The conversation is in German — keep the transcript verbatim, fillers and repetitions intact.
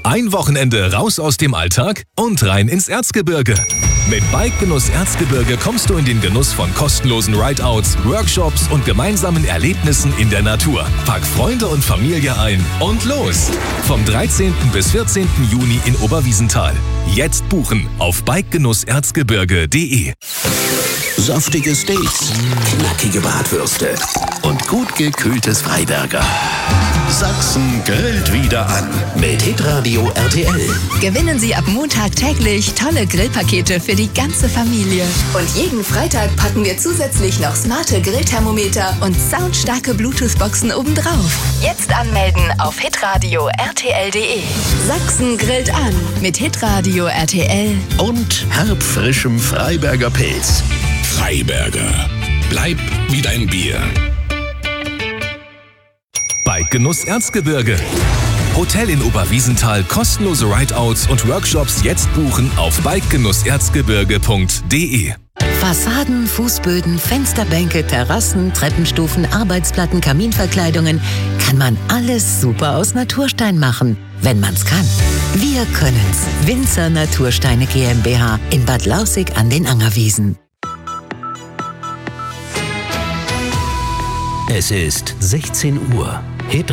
Ein Wochenende raus aus dem Alltag und rein ins Erzgebirge. Mit Bike-Genuss Erzgebirge kommst du in den Genuss von kostenlosen Rideouts, Workshops und gemeinsamen Erlebnissen in der Natur. Pack Freunde und Familie ein und los! Vom dreizehnten bis vierzehnten Juni in Oberwiesenthal. Jetzt buchen auf bikegenuss erzgebirge punkt de. Saftige Steaks, knackige Bratwürste und gut gekühltes Freiberger. Sachsen grillt wieder an mit Hitradio R T L. Gewinnen Sie ab Montag täglich tolle Grillpakete für die ganze Familie. Und jeden Freitag packen wir zusätzlich noch smarte Grillthermometer und soundstarke Bluetooth-Boxen obendrauf. Jetzt anmelden auf hitradio r t l punkt de. Sachsen grillt an mit Hitradio R T L. Und herbfrischem Freiberger Pilz. Freiberger. Bleib wie dein Bier. Bike-Genuss Erzgebirge. Hotel in Oberwiesenthal, kostenlose Rideouts und Workshops jetzt buchen auf bikegenuss erzgebirge punkt de. Fassaden, Fußböden, Fensterbänke, Terrassen, Treppenstufen, Arbeitsplatten, Kaminverkleidungen. Kann man alles super aus Naturstein machen, wenn man's kann. Wir können's. Winzer Natursteine GmbH in Bad Lausick an den Angerwiesen. Es ist sechzehn Uhr.